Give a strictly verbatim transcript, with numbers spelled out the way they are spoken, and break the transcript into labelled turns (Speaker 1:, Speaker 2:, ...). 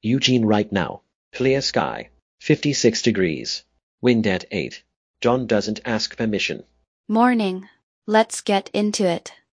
Speaker 1: Eugene right now. Clear sky. fifty-six degrees. Wind at eight. John doesn't ask permission.
Speaker 2: Morning. Let's get into it.